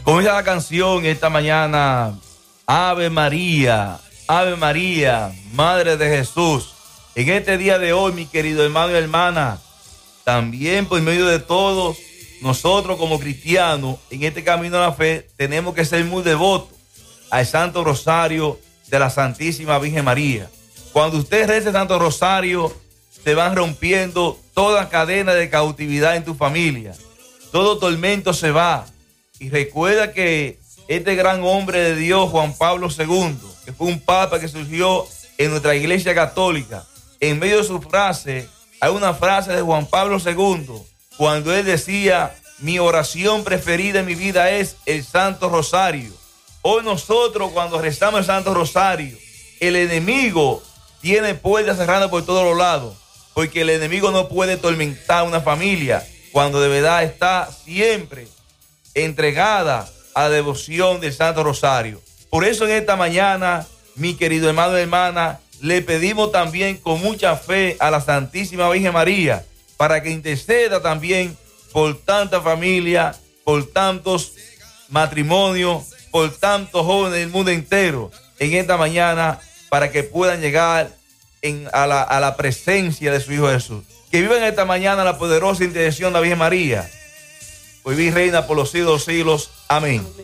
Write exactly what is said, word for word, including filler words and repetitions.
Comienza la canción esta mañana. Ave María, Ave María, Madre de Jesús. En este día de hoy, mi querido hermano y hermana, también por medio de todos, nosotros como cristianos, en este camino a la fe, tenemos que ser muy devotos al Santo Rosario de la Santísima Virgen María. Cuando usted reza el Santo Rosario, se van rompiendo toda cadena de cautividad en tu familia. Todo tormento se va. Y recuerda que este gran hombre de Dios, Juan Pablo segundo, que fue un papa que surgió en nuestra iglesia católica, en medio de su frase, hay una frase de Juan Pablo segundo, cuando él decía: mi oración preferida en mi vida es el Santo Rosario. Hoy nosotros, cuando rezamos el Santo Rosario, el enemigo tiene puertas cerradas por todos los lados, porque el enemigo no puede tormentar a una familia cuando de verdad está siempre entregada a la devoción del Santo Rosario. Por eso en esta mañana, mi querido hermano y hermana, le pedimos también con mucha fe a la Santísima Virgen María para que interceda también por tanta familia, por tantos matrimonios, por tantos jóvenes del mundo entero en esta mañana, para que puedan llegar en, a, la, a la presencia de su Hijo Jesús. Que viva en esta mañana la poderosa intercesión de la Virgen María. Hoy vi reina por los siglos de los siglos. Amén.